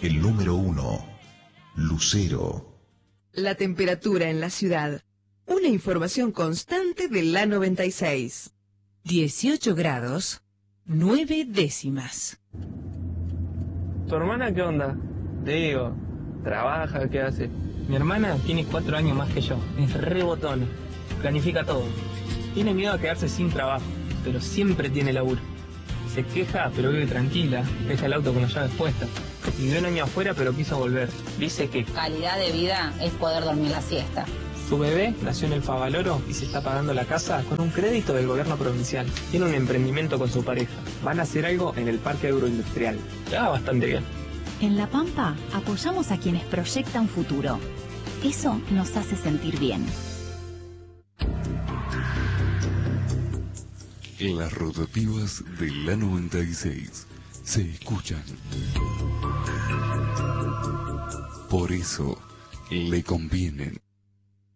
El número 1, Lucero. La temperatura en la ciudad. Una información constante de la 96. 18 grados, 9 décimas. ¿Tu hermana qué onda? Te digo, ¿trabaja? ¿Qué hace? Mi hermana tiene 4 años más que yo. Es re botona. Planifica todo. Tiene miedo a quedarse sin trabajo, pero siempre tiene laburo. Se queja, pero vive tranquila. Deja el auto con las llaves puestas. Vivió un año afuera, pero quiso volver. Dice que calidad de vida es poder dormir la siesta. Su bebé nació en el Favaloro y se está pagando la casa con un crédito del gobierno provincial. Tiene un emprendimiento con su pareja. Van a hacer algo en el parque agroindustrial. Ya va bastante bien. En La Pampa apoyamos a quienes proyectan futuro. Eso nos hace sentir bien. Las rotativas de la 96 se escuchan. Por eso le convienen.